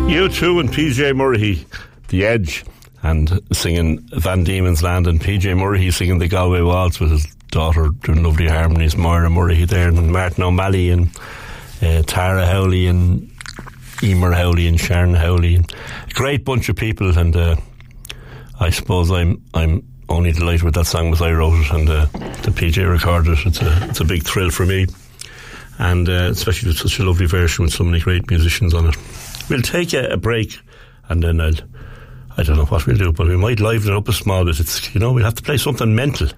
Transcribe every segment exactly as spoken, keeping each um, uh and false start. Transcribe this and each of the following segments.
U two and P J Murray, The Edge, and singing Van Diemen's Land, and P J Murray singing the Galway Waltz with his daughter doing lovely harmonies, Moira Murray there, and Martin O'Malley, and uh, Tara Howley, and Emer Howley, and Sharon Howley, and a great bunch of people. And uh, I suppose I'm I'm only delighted with that song as I wrote it, and uh, the P J recorded it. It's a it's a big thrill for me, and uh, especially with such a lovely version with so many great musicians on it. We'll take a, a break, and then I'll, I don't know what we'll do, but we might liven it up a small bit. It's, you know, we'll have to play something mental.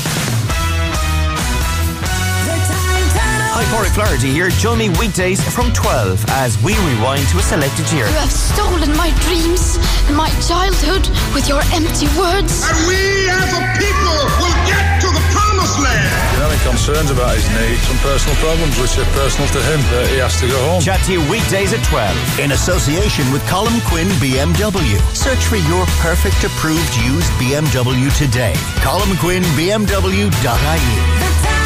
Hi, Corey Flaherty here. Join me weekdays from twelve as we rewind to a selected year. You have stolen my dreams and my childhood with your empty words. And we as a people will get to the promised land. You know, he concerns about his knee, some personal problems which are personal to him, that he has to go home. Chat to you weekdays at twelve. In association with Colm Quinn B M W. Search for your perfect approved used B M W today. Colm Quinn B M W dot I E.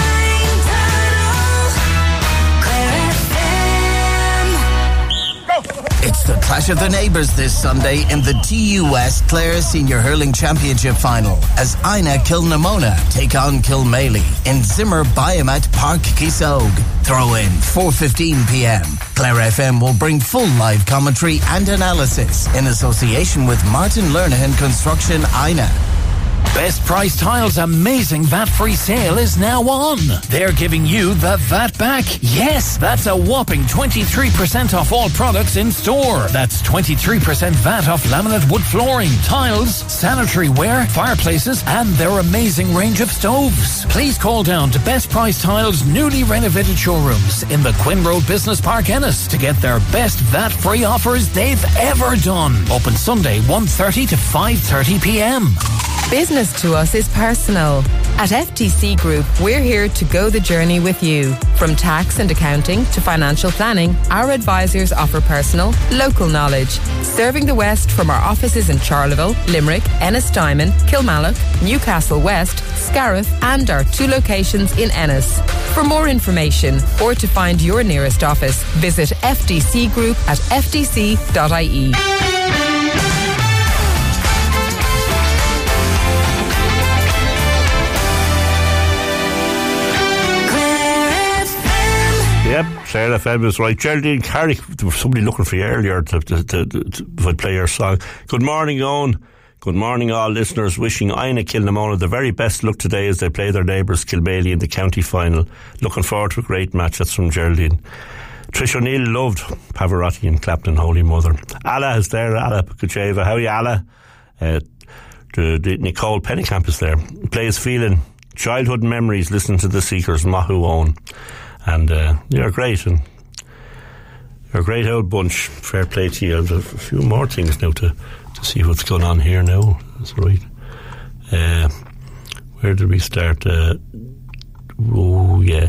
It's the clash of the neighbours this Sunday in the T U S Clare Senior Hurling Championship Final as Ina Kilnamona take on Kilmaley in Zimmer Biomat Park Kisog. Throw in four fifteen p.m. Clare F M will bring full live commentary and analysis in association with Martin Lernahan Construction Ina. Best Price Tile's amazing V A T-free sale is now on. They're giving you the V A T back. Yes, that's a whopping twenty-three percent off all products in store. That's twenty-three percent V A T off laminate wood flooring, tiles, sanitary ware, fireplaces, and their amazing range of stoves. Please call down to Best Price Tile's newly renovated showrooms in the Quinn Road Business Park, Ennis, to get their best V A T-free offers they've ever done. Open Sunday one thirty to five thirty p.m. Business to us is personal. At F T C Group, we're here to go the journey with you. From tax and accounting to financial planning, our advisors offer personal, local knowledge, serving the West from our offices in Charleville, Limerick, Ennistimon, Kilmallock, Newcastle West, Scariff, and our two locations in Ennis. For more information or to find your nearest office, visit F T C Group at f t c dot I E. Yep, Clare F M is right. Geraldine Carrick, there was somebody looking for you earlier to, to, to, to, to play your song. Good morning, Owen. Good morning, all listeners. Wishing Ina Kilnamona the very best luck today as they play their neighbours Kilmaley in the county final. Looking forward to a great match. That's from Geraldine. Trish O'Neill loved Pavarotti and Clapton, Holy Mother. Alla is there, Alla Kucheva. How are you, Alla? Uh, the, the Nicole Pennicamp is there. Plays Feeling. Childhood memories, listening to the Seekers, Mahu Owen. And uh, you're great, and you're a great old bunch. Fair play to you. I've a few more things now to, to see what's going on here now. That's right. Uh, where did we start? Uh, oh, yeah.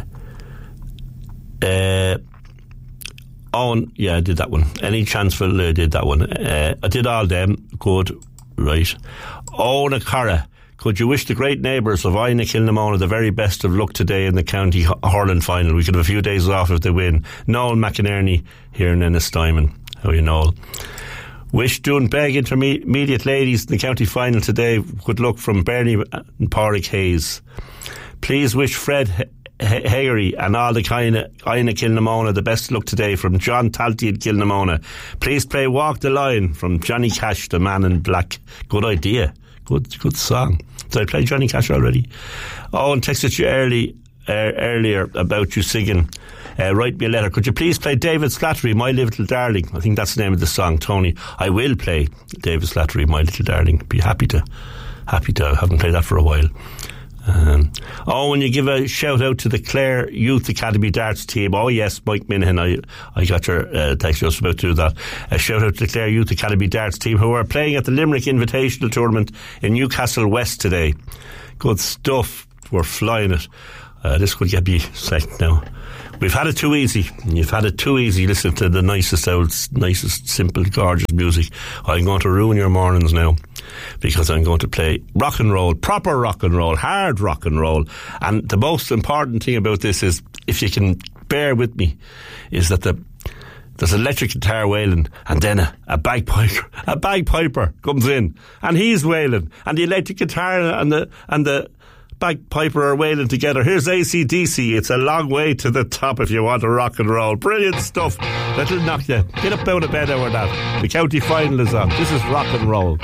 Uh, oh, yeah, I did that one. Any chance for I did that one. Uh, I did all them. Good. Right. Oh, Nakara. Could you wish the great neighbours of Ina Kilnamona the very best of luck today in the county hurling final? We could have a few days off if they win. Noel McInerney here in Ennistimon. How are you, Noel? Wish Doonbeg intermediate ladies in the county final today. Good luck from Bernie and Pádraig Hayes. Please wish Fred Hagery and all the Ina Kilnamona the best luck today from John Talty at Kilnamona. Please play Walk the Line from Johnny Cash, the Man in Black. Good idea. Good, good song. Did I play Johnny Cash already? Oh, and texted you early, uh, earlier about you singing. Uh, write me a letter. Could you please play David Slattery, My Little Darling? I think that's the name of the song, Tony. I will play David Slattery, My Little Darling. Be happy to, happy to. I haven't played that for a while. Um, oh, when you give a shout out to the Clare Youth Academy darts team. Oh yes, Mike Minahan, I, I got your uh, text just about to do that. A shout out to the Clare Youth Academy darts team who are playing at the Limerick Invitational Tournament in Newcastle West today. Good stuff. We're flying it. Uh, this could get me second now. We've had it too easy. You've had it too easy. Listen to the nicest old, nicest, simple, gorgeous music. I'm going to ruin your mornings now because I'm going to play rock and roll, proper rock and roll, hard rock and roll. And the most important thing about this is, if you can bear with me, is that the there's electric guitar wailing, and then a, a bagpiper, a bagpiper comes in, and he's wailing, and the electric guitar and the and the bagpiper are wailing together. Here's A C D C. It's a long way to the top if you want to rock and roll. Brilliant stuff. That'll knock you. Get up out of bed over that. The county final is on. This is rock and roll.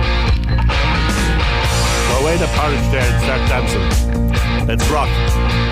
Go away the porridge there and start dancing. Let's rock.